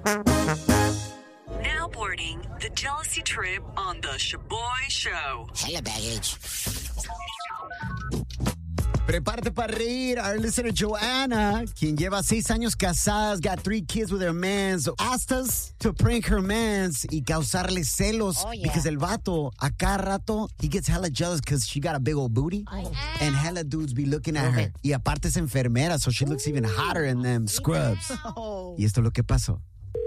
Now boarding the jealousy trip on the Shaboy Show. Hella baggage. Prepárate para reír. Our listener Joanna, quien lleva 6 años casadas, got 3 kids with her mans, asked us to prank her mans y causarle celos because el vato, a cada rato, he gets hella jealous because she got a big old booty and hella dudes be looking at her. Y aparte es enfermera, so she looks even hotter in them scrubs. Y esto es lo que pasó.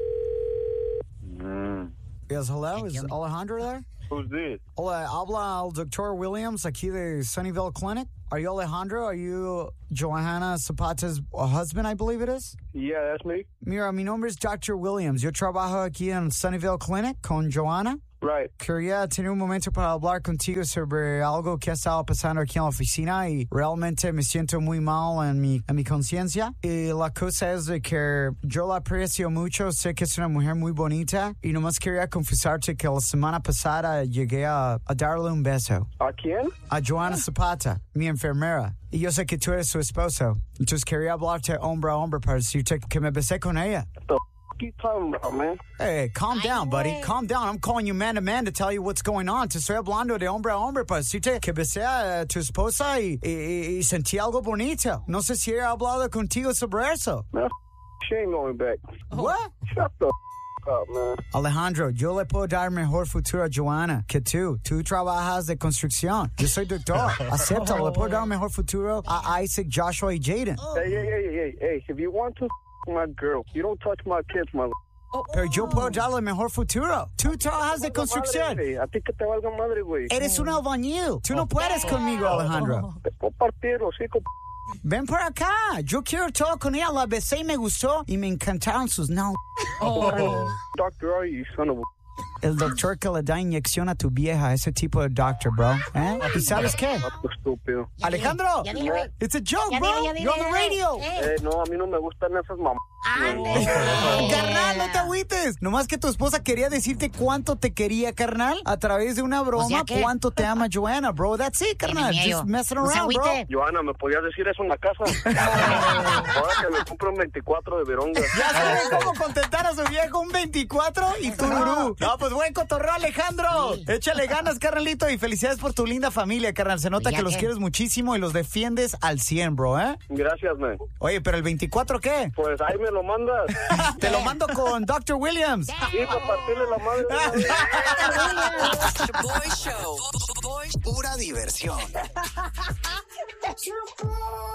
Yes, hello. Is Alejandro there? Who's this? Hola, habla el Dr. Williams aquí de Sunnyvale Clinic. Are you Alejandro? Are you Johanna Zapata's husband, I believe it is? Yeah, that's me. Mira, mi nombre es Dr. Williams. Yo trabajo aquí en Sunnyvale Clinic con Johanna. Right. Quería tener un momento para hablar contigo sobre algo que ha estado pasando aquí en la oficina y realmente me siento muy mal en mi conciencia. Y la cosa es de que yo la aprecio mucho, sé que es una mujer muy bonita y nomás quería confesarte que la semana pasada llegué a darle un beso. ¿A quién? A Johanna Zapata, mi enfermera. Y yo sé que tú eres su esposo. Entonces quería hablarte hombre a hombre para decirte que me besé con ella. What you talking about, man? Hey, calm down, buddy. Calm down. I'm calling you man to man to tell you what's going on. Te estoy hablando de hombre a hombre para decirte que besé a tu esposa y sentí algo bonito. No sé si he hablado contigo sobre eso. Man, she ain't going back. What? Shut the up, man. Alejandro, yo le puedo dar mejor futuro a Johanna que tú. Tú trabajas de construcción. Yo soy doctor. Acéptalo. Le puedo dar mejor futuro a Isaac, Joshua y Jaden. Hey, if you want to my girl, you don't touch my kids, my Pero yo puedo darle mejor futuro. Tú trabajas de construcción. madre, a ti que te valga madre, güey. Eres un albañil. Tú no puedes conmigo, Alejandro. Te puedo partir los hijos. Ven por acá. Yo quiero todo con ella. La besé y me gustó. Y me encantaron sus nalgas. Doctor, are you son of a... El doctor que le da inyección a tu vieja. Ese tipo de doctor, bro. ¿Eh? ¿Y sabes qué? Estúpido. Alejandro. It's a joke, bro. You're on the radio. No, a mí no me gustan esas mamás. Carnal, no te agüites. Nomás que tu esposa quería decirte cuánto te quería, carnal. A través de una broma, O sea que- cuánto te ama Johanna, bro. That's it, carnal. Just messing around, bro. Johanna, ¿me podías decir eso en la casa? Ahora que me compro un 24 de veronga. Ya saben cómo contentar a su viejo, un 24 y tururú. No, pues buen cotorreo, Alejandro. Échale ganas, carnalito, y felicidades por tu linda familia, carnal. Se nota Ya que los que- quieres muchísimo y los defiendes al 100, bro, ¿eh? Gracias, man. Oye, pero el 24, ¿qué? Pues ahí me lo mandas. Te lo mando con Dr. Williams. Sí, para partirle la madre. Shaboy Show. Pura diversión.